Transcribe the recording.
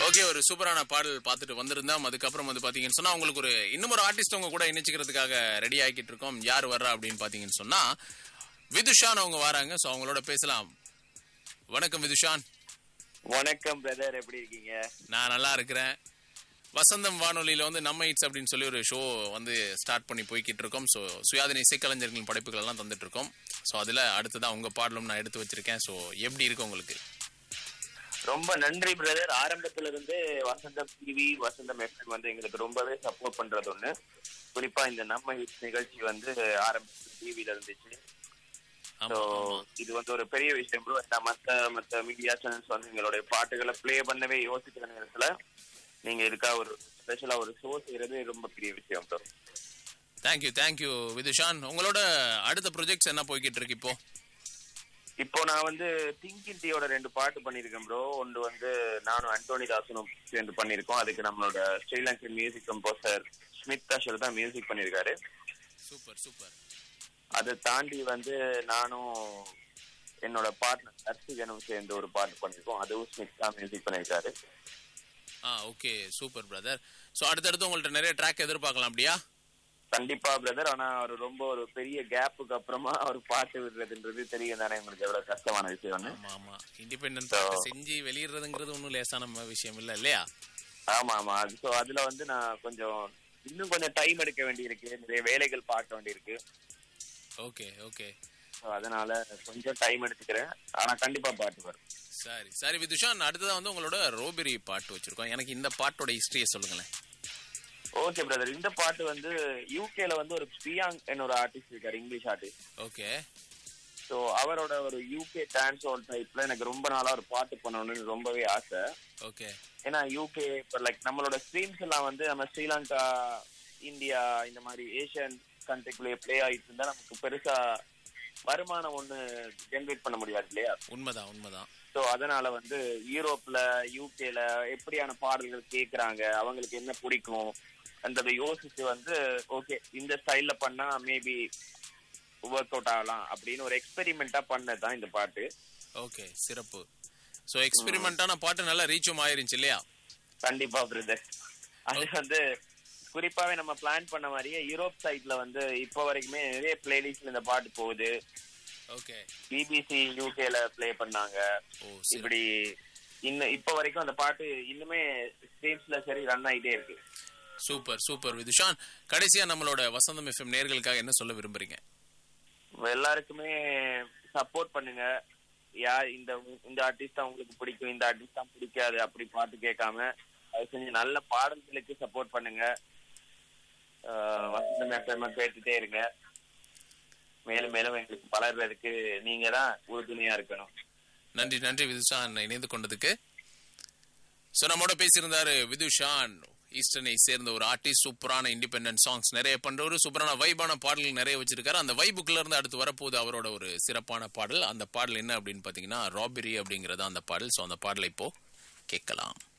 Okay, ஒரு சூப்பரான பாடல் பார்த்துட்டு வந்திருந்தோம். அதுக்கப்புறம் வந்து பாத்தீங்கன்னு சொன்னா உங்களுக்கு ஒரு இன்னொரு ஆர்டிஸ்ட் உங்க கூட இணைச்சிக்கிறதுக்காக ரெடி ஆகிட்டு இருக்கோம். யார் வர்றா அப்படின்னு பாத்தீங்கன்னு சொன்னா விதுஷான் அவங்க வராங்க. சோ அவங்களோட பேசலாம். வணக்கம் விதுஷான். வணக்கம் பிரதர், எப்படி இருக்கீங்க? நான் நல்லா இருக்கிறேன். வசந்தம் வானொலியில வந்து நம்ம இட்ஸ் அப்படின்னு சொல்லி ஒரு ஷோ வந்து ஸ்டார்ட் பண்ணி போய்கிட்டு இருக்கோம். ஸோ சுயாதீன இசைக்கலைஞர்களின் படைப்புகள் எல்லாம் தந்துட்டு இருக்கோம். ஸோ அதுல அடுத்ததான் உங்க பாடலும் நான் எடுத்து வச்சிருக்கேன். ஸோ எப்படி இருக்கு உங்களுக்கு? ரொம்ப நன்றி பிரதர். ஆரம்பத்துல இருந்து வசந்தம் டிவி, வசந்தம் எஃப்எம் வந்து எங்களுக்கு ரொம்பவே சப்போர்ட் பண்றது ஒண்ணு. குறிப்பா இந்த நம்ம ஹிட்ஸ் நிகழ்ச்சி வந்து ஆரம்பத்துல டிவில இருந்துச்சு. இது வந்து ஒரு பெரிய விஷயம் ப்ரோ. மத்த மீடியா சேனல்ஸ் வந்து எங்களுடைய பாட்டுகளை பிளே பண்ணவே யோசிக்கிற நேரத்துல நீங்க இதுக்கா ஒரு ஸ்பெஷலா ஒரு ஷோ செய்யறது ரொம்ப பெரிய விஷயம் ப்ரோ. தேங்க்யூ விதுஷான். உங்களோட அடுத்த ப்ராஜெக்ட்ஸ் என்ன போய்கிட்டு இருக்கு இப்போ? இப்போ நான் வந்து திங்கின் டீயோட 2 பாட்டு பண்ணிருக்கேன் ப்ரோ. ஒன்று வந்து நானும் அண்டோனி தாசனும் சேர்ந்து பண்ணிருக்கோம். அதுக்கு நம்மளோட Sri Lankan music composer Smith Ashar தான் மியூசிக் பண்ணிருக்காரு. சூப்பர். அதை தாண்டி வந்து நானும் என்னோட பார்ட்னர் ஹர்ஷிகனும் சேர்ந்து ஒரு பாட்டு பண்ணிருக்கோம். அதுவும் ஸ்மித் தான் மியூசிக் பண்ணிருக்காரு. Okay, super brother. சோ அடுத்தடுத்து உங்கள்ட்ட நிறைய ட்ராக் எதிர்பார்க்கலாம் அப்படியா? கண்டிப்பா பிரதர். ஆனா அவர் ரொம்ப ஒரு பெரிய கேப்புக்கு அப்புறமா அவர் பாட்டு விடுறதுன்றது தெரியும் தானே உங்களுக்கு எவ்வளவு கஷ்டமான விஷயம். ஆமா, இண்டிபெண்டன்ட் பாட்டு செஞ்சு வெளியிடுறதுங்கிறது ஒன்னும் லேசான விஷயம் இல்லையா? ஆமா. அதுல வந்து நான் இன்னும் கொஞ்சம் டைம் எடுக்க வேண்டியிருக்கு. நிறைய வேலைகள் பார்க்க வேண்டியிருக்கு. ஓகே. அதனால கொஞ்சம் டைம் எடுத்துக்கிறேன். ஆனா கண்டிப்பா பாட்டு வரும். சரி விதுஷான், அடுத்ததான் வந்து உங்களோட ரோபெரி பாட்டு வச்சிருக்கோம். எனக்கு இந்த பாட்டோட ஹிஸ்டரியை சொல்லுங்களேன். Okay brother. இந்த பாட்டு வந்து யூகேல வந்து ஒரு பியாங் என்னோட ஆர்டிஸ்ட் இருக்காரு, இங்கிலீஷ் ஆர்டிஸ்ட். ஓகே. சோ அவரோட ஒரு யூகே டான்ஸ் ஹால் டைப்ல எனக்கு ரொம்ப நாளா ஒரு பாட்டு பண்ணணும்னு ரொம்பவே ஆசை. ஓகே. ஏன்னா யூகே இப்ப லைக் நம்மளோட ஸ்ட்ரீம்ஸ் எல்லாம் வந்து நம்ம ஸ்ரீலங்கா, இந்தியா இந்த மாதிரி ஏசியன் கண்ட்ரிக்குள்ளேயே பிளே ஆயிட்டு இருந்தா நமக்கு பெருசா வருமானம் ஒண்ணு ஜென்ரேட் பண்ண முடியாது இல்லையா? உண்மைதான். சோ அதனால வந்து யூரோப்ல, யூகேல எப்படியான பாடல்கள் கேக்குறாங்க, அவங்களுக்கு என்ன பிடிக்கும் அந்த யோசிச்சு வந்து ஓகே இந்த ஸ்டைல்ல பண்ணா மேபி ஒர்க் அவுட் ஆகலாம் அப்படின்னு ஒரு எக்ஸ்பெரிமெண்டா பண்ணதான் இந்த பாட்டு. ஓகே, சிறப்பு. சோ எக்ஸ்பெரிமெண்டான பாட்டு நல்லா ரீச்சும் ஆயிருச்சு இல்லையா? கண்டிப்பா பிரதர். அது வந்து குறிப்பாவே நம்ம பிளான் பண்ண மாதிரியே யூரோப் சைட்ல வந்து இப்ப வரைக்குமே நிறைய பிளேலிஸ்ட்ல இந்த பாட்டு போகுது. ஓகே. பிபிசி யூகேல பிளே பண்ணாங்க. இப்படி இப்ப வரைக்கும் அந்த பாட்டு இன்னுமே ஸ்ட்ரீம்ஸ்ல சரி ரன் ஆயிட்டே இருக்கு. சூப்பர் விதுஷான். கடைசியா நம்மளோட வசந்தம் எஃப்எம் நேயர்களுக்காக என்ன சொல்ல விரும்புறீங்க? எல்லாருக்குமே சப்போர்ட் பண்ணுங்க. இந்த ஆர்டிஸ்ட் தான் உங்களுக்கு பிடிக்கும், இந்த ஆர்டிஸ்ட் தான் பிடிக்காது அப்படி பாட்டு கேட்காம அது செஞ்சு நல்ல பாடல்களுக்கு சப்போர்ட் பண்ணுங்க. வசந்தம் எஃப்எம் கேட்டுட்டே இருங்க. மேலும் எங்களுக்கு வளர்றதுக்கு நீங்க தான் உறுதுணையா இருக்கணும். நன்றி விதுஷான் இணைந்து கொண்டதுக்கு. சோ நம்மோட பேசியிருந்தாரு விதுஷான், ஈஸ்டர்னை சேர்ந்த ஒரு ஆர்டிஸ்ட். சூப்பரான இண்டிபெண்டன்ட் சாங்ஸ் நிறைய பண்றவரு, சூப்பரான வைபான பாடல்கள் நிறைய வச்சிருக்காரு. அந்த வைபுக்குள்ள இருந்து அடுத்து வரப்போது அவரோட ஒரு சிறப்பான பாடல். அந்த பாடல் என்ன அப்படின்னு பாத்தீங்கன்னா ராபெரி அப்படிங்கறத அந்த பாடல். சோ அந்த பாடலை இப்போ கேட்கலாம்.